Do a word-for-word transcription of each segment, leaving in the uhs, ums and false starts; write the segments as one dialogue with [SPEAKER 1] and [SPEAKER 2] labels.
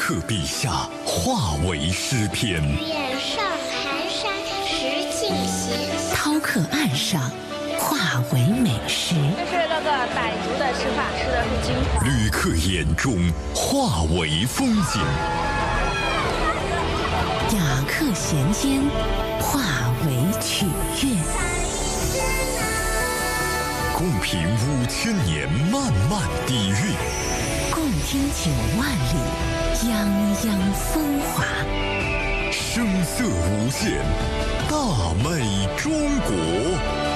[SPEAKER 1] 客笔下化为诗篇。
[SPEAKER 2] 远上寒山石径斜，
[SPEAKER 3] 饕客岸上化为美食。
[SPEAKER 4] 这是那个傣族的吃法，吃的是金黄。
[SPEAKER 1] 旅客眼中化为风景。
[SPEAKER 3] 雅客闲间化为曲乐。
[SPEAKER 1] 共品五千年漫漫底蕴，
[SPEAKER 3] 共听九万里泱泱风华。
[SPEAKER 1] 声色无限，大美中国。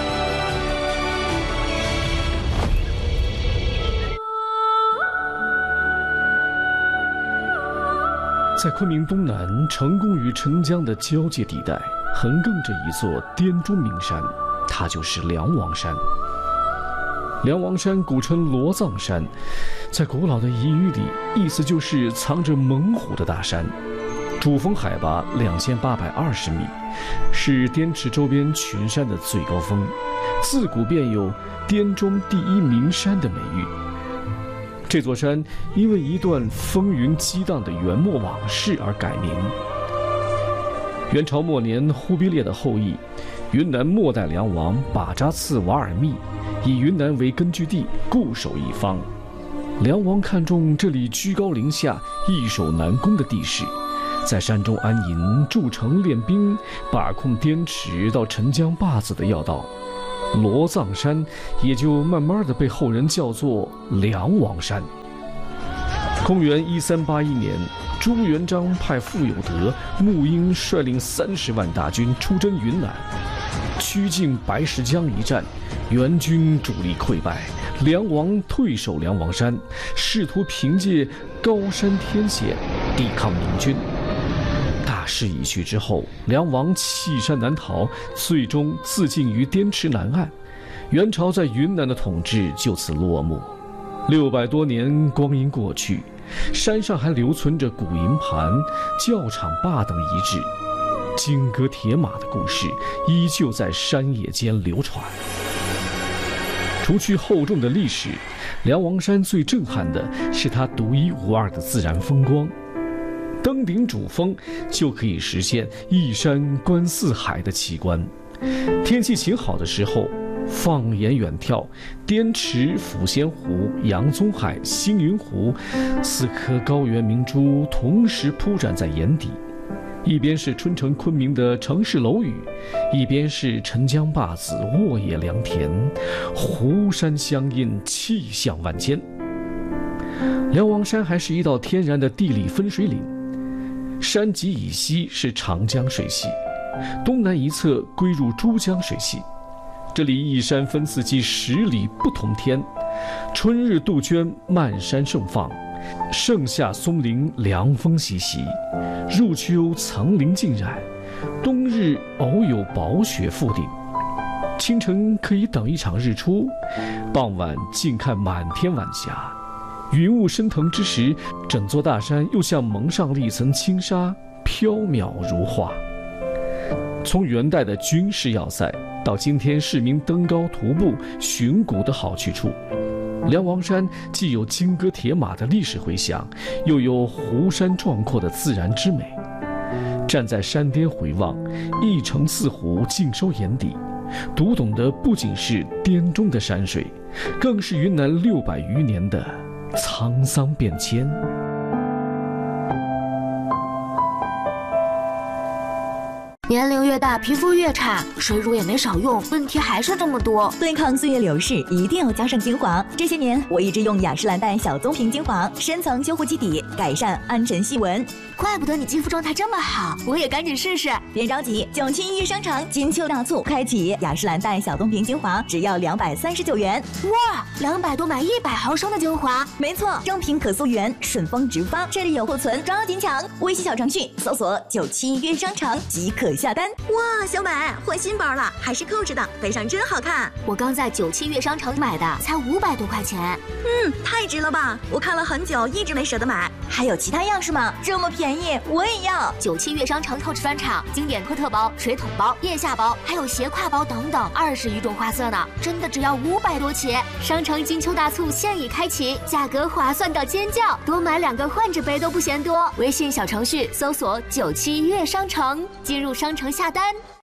[SPEAKER 5] 在昆明东南成功与澄江的交界地带，横亘着一座滇中名山，它就是梁王山。梁王山古称罗藏山，在古老的彝语里，意思就是藏着猛虎的大山。主峰海拔两千八百二十米，是滇池周边群山的最高峰，自古便有滇中第一名山的美誉。这座山因为一段风云激荡的元末往事而改名。元朝末年，忽必烈的后裔云南末代梁王把扎次瓦尔密以云南为根据地，固守一方。梁王看中这里居高临下、易守难攻的地势，在山中安营筑城练兵，把控滇池到澄江坝子的要道。罗藏山也就慢慢的被后人叫做梁王山。公元一三八一年，朱元璋派傅有德、沐英率领三十万大军出征云南，曲靖白石江一战，元军主力溃败，梁王退守梁王山，试图凭借高山天险抵抗明军。大势已去之后，梁王弃山难逃，最终自尽于滇池南岸。元朝在云南的统治就此落幕。六百多年光阴过去，山上还留存着古营盘、教场坝等遗址，金戈铁马的故事依旧在山野间流传。除去厚重的历史，梁王山最震撼的是它独一无二的自然风光。登顶主峰就可以实现一山观四海的奇观。天气晴好的时候，放眼远眺，滇池、抚仙湖、杨宗海、星云湖四颗高原明珠同时铺展在眼底，一边是春城昆明的城市楼宇，一边是澄江坝子沃野良田，湖山相映，气象万千。梁王山还是一道天然的地理分水岭，山脊以西是长江水系，东南一侧归入珠江水系。这里一山分四季，十里不同天。春日杜鹃漫山盛放，盛夏松林凉风习习，入秋层林尽染，冬日偶有薄雪覆顶。清晨可以等一场日出，傍晚静看满天晚霞。云雾升腾之时，整座大山又像蒙上了一层轻纱，飘渺如画。从元代的军事要塞到今天市民登高徒步寻古的好去处，梁王山既有金戈铁马的历史回响，又有湖山壮阔的自然之美。站在山巅回望，一城四湖尽收眼底，读懂的不仅是滇中的山水，更是云南六百余年的沧桑变迁。
[SPEAKER 6] 年龄越大，皮肤越差，水乳也没少用，问题还是这么多。
[SPEAKER 7] 对抗岁月流逝，一定要加上精华。这些年，我一直用雅诗兰黛小棕瓶精华，深层修护基底，改善暗沉细纹。
[SPEAKER 6] 怪不得你肌肤状态这么好，我也赶紧试试。
[SPEAKER 7] 别着急，九七一商城金秋大促开启，雅诗兰黛小棕瓶精华只要两百三十九元。
[SPEAKER 6] 哇，两百多买一百毫升的精华，
[SPEAKER 7] 没错，正品可溯源，顺丰直发，这里有库存，抓紧抢！微信小程序搜索九七约商城即可下单。
[SPEAKER 8] 哇，小美换新包了，还是扣着的，背上真好看。
[SPEAKER 6] 我刚在九七月商城买的，才五百多块钱。
[SPEAKER 8] 嗯，太值了吧！我看了很久，一直没舍得买。
[SPEAKER 7] 还有其他样式吗？这么便宜，我也要。
[SPEAKER 6] 九七月商城透视专场，经典托特包、水桶包、腋下包，还有斜挎包等等，二十余种花色呢，真的只要五百多起。商城金秋大促现已开启，价格划算到尖叫，多买两个换着背都不嫌多。微信小程序搜索九七月商城，进入商城下单。